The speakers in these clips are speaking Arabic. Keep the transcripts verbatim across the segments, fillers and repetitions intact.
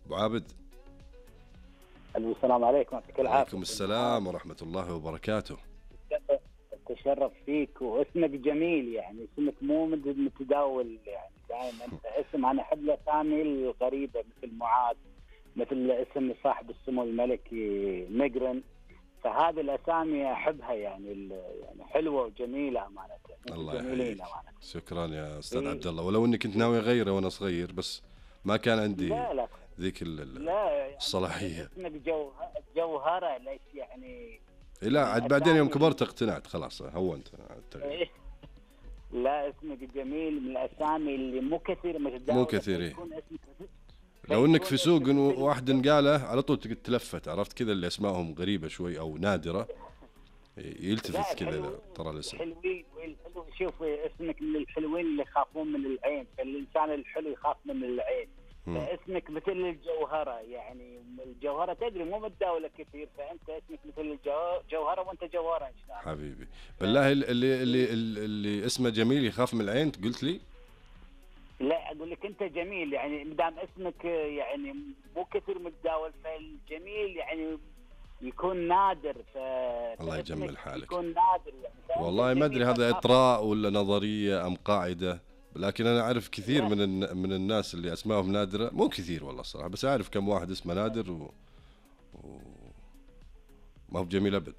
ابو عابد. السلام عليكم، يعطيك العافيه. وعليكم السلام ورحمه الله وبركاته. اتشرف فيك، واسمك جميل، يعني اسمك مو متداول يعني دائما. انت اسم انا احب الاسامي الغريبه مثل معاذ، مثل اسم صاحب السمو الملكي مقرن، فهذه الاسامي احبها يعني يعني حلوه وجميله امانه. الله يحييك، شكرا يا استاذ إيه؟ عبد الله. ولو اني كنت ناوي اغيره وانا صغير بس ما كان عندي لا لا ذيك لا يعني الصلاحيه. اسمك جو جوهره، ليش يعني؟ لا عاد بعدين يوم كبرت اقتنعت خلاص، هونت على التغيير. إيه؟ لا اسمك جميل، من الاسامي اللي مو كثير متداوله. مو كثير إيه؟ يكون اسمك لو انك في سوق واحد قاله على طول تلفت، عرفت كذا اللي اسمائهم غريبه شوي او نادره يلتفت كذا ترى الاسم. الحلوين والحلو، شوف اسمك من الحلوين اللي يخافون من العين، فالانسان الحلو يخاف من العين. فاسمك مثل الجوهره، يعني الجوهره تدري مو متداوله كثير، فانت اسمك مثل الجوهره وانت جوهره ان شاء الله. حبيبي بالله اللي اللي اللي اسمه جميل يخاف من العين قلت لي؟ لا اقول لك انت جميل، يعني مدام اسمك يعني مو كثير متداول، فالجميل يعني يكون نادر. ف الله يجمل حالك. يكون نادر يعني. والله ما ادري هذا اطراء ولا نظريه ام قاعده، لكن انا اعرف كثير من من الناس اللي اسمائهم نادره، مو كثير والله الصراحه، بس اعرف كم واحد اسمه نادر و, و... ما هو بجميل ابد.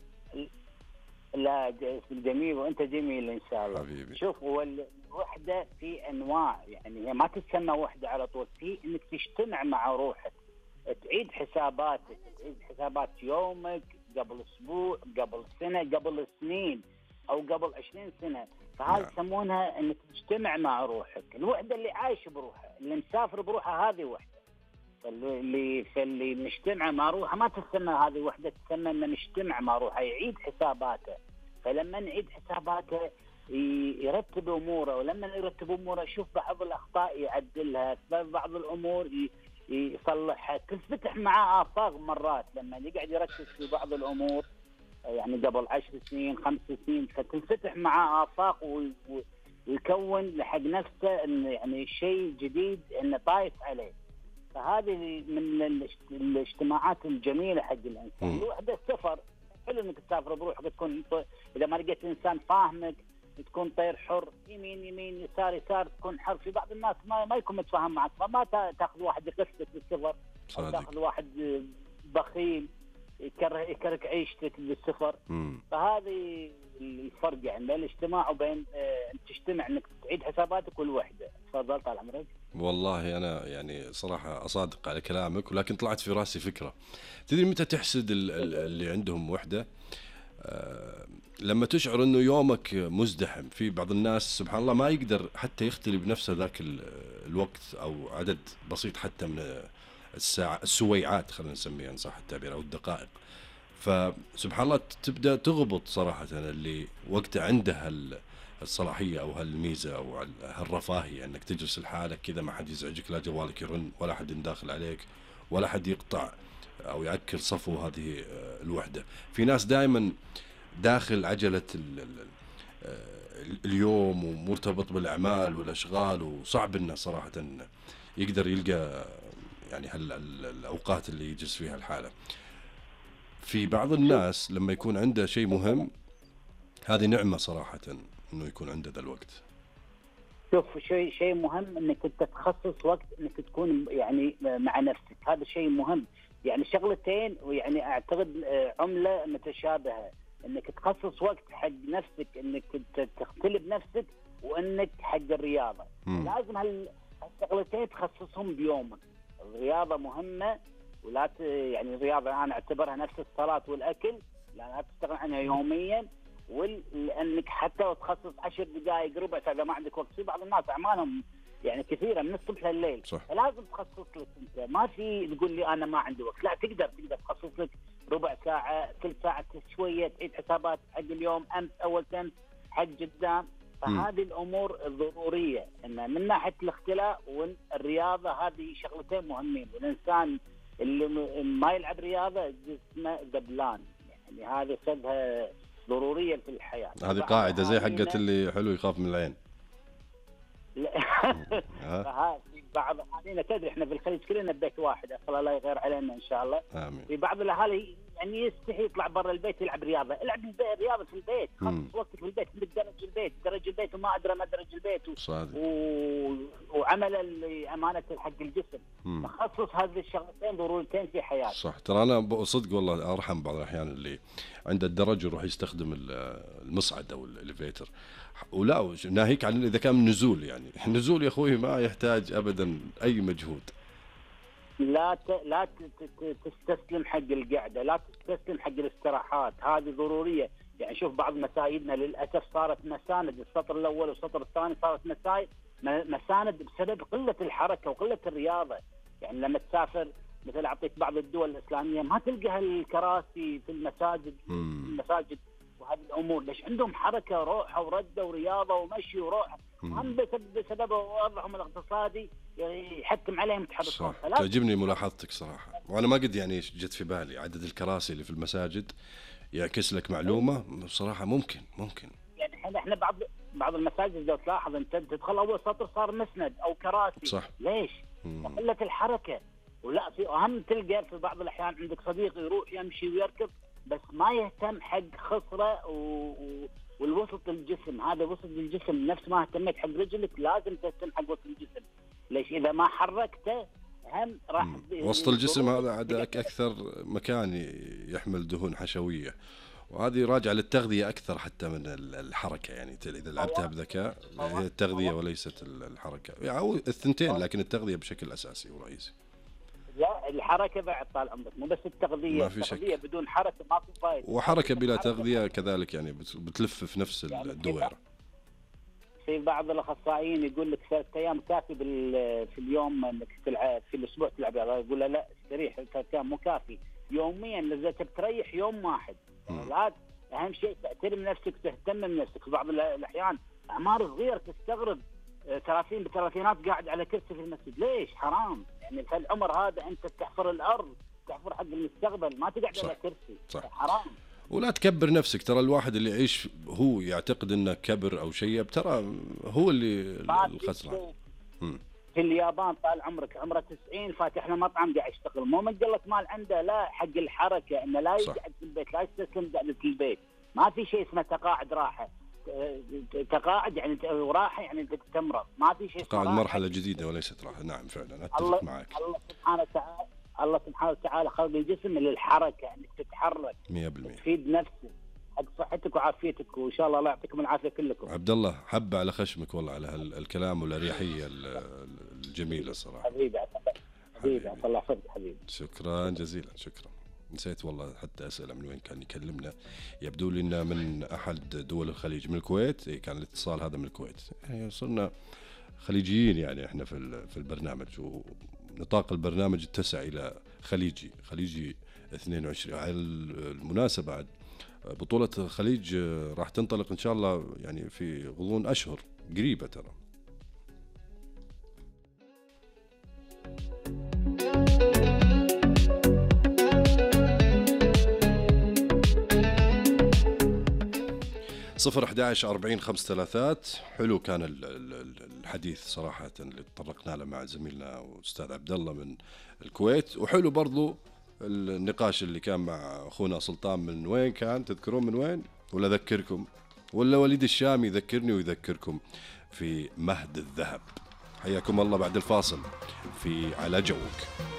لا اسمك جميل وانت جميل ان شاء الله حبيبي. شوف، هو الوحده في انواع، يعني هي ما تتسمى وحده على طول، في انك تجتمع مع روحك، تعيد حساباتك، تعيد حسابات يومك قبل اسبوع، قبل سنه، قبل سنين، او قبل عشرين سنه، فهذا يسمونها انك تجتمع مع روحك. الوحده اللي عايش بروحه، اللي مسافر بروحه، هذه وحده. فاللي فاللي نجتمع مع روحه ما تسمى هذه وحده، تسمى ان نجتمع مع روحه، يعيد حساباته. فلما نعيد حساباته يرتب اموره، ولما يرتب اموره يشوف بعض الاخطاء يعدلها، بعض الامور يصلحها، تنفتح معاه آفاق مرات لما يقعد يركز في بعض الأمور، يعني قبل عشر سنين خمس سنين، فتنفتح معاه آفاق ويكون لحق نفسه إنه يعني شيء جديد إنه طايف عليه. فهذه من الاجتماعات الجميلة حق الإنسان. الوحدة السفر، حلو إنك تسافر بروحك، تكون إذا ما لقيت إنسان فاهمك تكون طير حر، يمين يمين يسار يسار، تكون حر. في بعض الناس ما ما يكون متفاهم معك، فما تاخذ واحد يقصدك بالسفر، أو تاخذ واحد بخيل يكره يكرك عيشتك بالسفر. مم. فهذه الفرق يعني بين الاجتماع وبين آه تجتمع انك تعيد حساباتك والوحده. تفضل طال عمرك. والله انا يعني صراحه اصادق على كلامك، ولكن طلعت في راسي فكره. تدري متى تحسد اللي عندهم وحده؟ آه لما تشعر انه يومك مزدحم. في بعض الناس سبحان الله ما يقدر حتى يختلي بنفسه ذاك الوقت او عدد بسيط حتى من الساعة السويعات، خلينا نسميها ان صح التعبير، او الدقائق. فسبحان الله تبدا تغبط صراحه اللي وقته عنده الصلاحيه او هالميزه او هالرفاهيه انك تجلس لحالك كذا، ما حد يزعجك، لا جوالك يرن ولا حد داخل عليك ولا حد يقطع او يعكر صفو هذه الوحده. في ناس دائما داخل عجله اليوم ومرتبط بالاعمال والاشغال، وصعب انه صراحه يقدر يلقى يعني هالاوقات اللي يجلس فيها الحالة. في بعض الناس لما يكون عنده شيء مهم، هذه نعمة صراحة انه يكون عنده ذا الوقت. شوف شيء شيء مهم انك انت تخصص وقت انك تكون يعني مع نفسك، هذا شيء مهم. يعني شغلتين ويعني اعتقد عملة متشابهة، انك تخصص وقت حق نفسك، انك تختلي بنفسك، وانك حق الرياضة. م. لازم هالشغلتين تخصصهم بيومك. الرياضة مهمة، ولا ت... يعني الرياضة أنا أعتبرها نفس الصلاة والأكل، لا تستغنى عنها يوميا. ولأنك حتى لو تخصص عشر دقائق ربع ساعة إذا ما عندك وقت، في بعض الناس أعمالهم يعني كثيرة من الصبح لليل، فلازم تخصص لك أنت. ما في تقول لي أنا ما عندي وقت، لا تقدر تقدر تخصص لك ربع ساعة، كل ساعة شوية، تعيد حسابات حق اليوم، أمس أول أمس، حق قدام. فهذه الأمور الضرورية، إن من ناحية الاختلاء والرياضة، هذه شغلتين مهمين. والإنسان اللي ما يلعب رياضة جسمه دبلان، يعني هذه سببها ضرورية في الحياة. هذه قاعدة زي حقة اللي حلو يخاف من العين. لا بعض اهالينا تدري احنا في الخليج كلنا ببيت واحد، اسال الله يغير علينا ان شاء الله. امين. في بعض الاهالي يعني يستحي يطلع برا البيت يلعب رياضه، العب رياضه في البيت، خلص وقتك في البيت، عندك درج البيت، درج البيت وما ادري ما درج البيت و... و... وعمل امانه حق الجسم، نخصص هذه الشغلتين ضرورتين في حياتك. صح. ترى انا صدق والله ارحم بعض الاحيان اللي عنده الدرج يروح يستخدم المصعد او الاليفيتر، ولا ناهيك عن اذا كان نزول، يعني النزول يا اخوي ما يحتاج ابدا اي مجهود. لا ت... لا ت... تستسلم حق القعده، لا تستسلم حق الاستراحات، هذه ضروريه. يعني شوف بعض مسايدنا للاسف صارت مساند، السطر الاول والسطر الثاني صارت مسايد مساند بسبب قله الحركه وقله الرياضه. يعني لما تسافر مثل اعطيك بعض الدول الاسلاميه ما تلقى هالكراسي في المساجد في المساجد وهذه الامور، ليش؟ عندهم حركه روحه ورده ورياضه ومشي وروحه، هم بسبب وضعهم الاقتصادي يحكم عليهم يتحركون. تعجبني ملاحظتك صراحه، وانا ما قد يعني جت في بالي عدد الكراسي اللي في المساجد يعكس لك معلومه بصراحه. ممكن ممكن يعني احنا احنا بعض بعض المساجد لو تلاحظ انت تدخل اول سطر صار مسند او كراسي. صح. ليش؟ قله الحركه. ولا في اهم تلقى في بعض الاحيان عندك صديق يروح يمشي ويركض بس ما يهتم حق خصره و... والوسط الجسم، هذا وسط الجسم نفس ما اهتميت حق رجلك لازم تهتم حق وسط الجسم. ليش؟ اذا ما حركته هم راح وسط الجسم هذا عاد اكثر مكان يحمل دهون حشويه، وهذه راجعه للتغذيه اكثر حتى من الحركه. يعني اذا لعبتها بذكاء هي التغذيه وليست الحركه، يعني او الثنتين، لكن التغذيه بشكل اساسي ورئيسي. لا الحركه بعد طال عمرك، مو بس التغذيه، ما في التغذيه شك. بدون حركه ما في فايده، وحركه بلا تغذيه كذلك يعني بتلف في نفس يعني الدويره. في بعض الاخصائيين يقول لك ثلاث ايام كافي في اليوم انك تلعب، في الاسبوع تلعب، يقول لا لا استريح ثلاث ايام مو كافي، يوميا لازم تريح يوم واحد. لا اهم شيء تحترم نفسك وتهتم بنفسك. في بعض الاحيان اعمار صغيره تستغرب ثلاثين بثلاثينات قاعد على كرسي في المسجد، ليش؟ حرام. يعني في العمر هذا انت تحفر الارض، تحفر حق المستقبل، ما تقعد على كرسي. صح. حرام. ولا تكبر نفسك، ترى الواحد اللي يعيش هو يعتقد انه كبر او شيء ترى هو اللي الخسران. في اليابان طال عمرك عمره تسعين فاتح له مطعم قاعد يشتغل، مو من قله مال عنده، لا حق الحركه، انه لا يقعد في البيت، لا يستسلم قعده في البيت. ما في شيء اسمه تقاعد راحه، تقاعد يعني وراحه يعني انت تمرض، ما في شيء. تقاعد مرحله جديده وليست راحه. نعم فعلا اتفق معك. الله سبحانه وتعالى الله سبحانه وتعالى خلق الجسم للحركه، انك يعني تتحرك مية بالمية تفيد نفسك حق صحتك وعافيتك، وان شاء الله الله يعطيكم العافيه كلكم. عبد الله حب على خشمك والله على هالكلام والاريحيه الجميله الصراحه. حبيبي حبيبي الله يحفظك حبيبي. شكرا جزيلا. شكرا. نسيت والله حتى اسئله من وين كان يكلمنا، يبدو لي انه من احد دول الخليج، من الكويت. كان الاتصال هذا من الكويت، يعني صرنا خليجيين يعني احنا في في البرنامج، ونطاق البرنامج اتسع الى خليجي خليجي اثنين وعشرين. على المناسبه بعد بطوله الخليج راح تنطلق ان شاء الله يعني في غضون اشهر قريبه ترى. صفر أحد عشر أربعين خمس ثلاثات. حلو كان الحديث صراحة اللي تطرقنا له مع زميلنا وأستاذ عبد الله من الكويت، وحلو برضو النقاش اللي كان مع أخونا سلطان. من وين كان؟ تذكرون من وين؟ ولا أذكركم؟ ولا وليد الشامي يذكرني ويذكركم في مهد الذهب. حياكم الله بعد الفاصل في على جوك.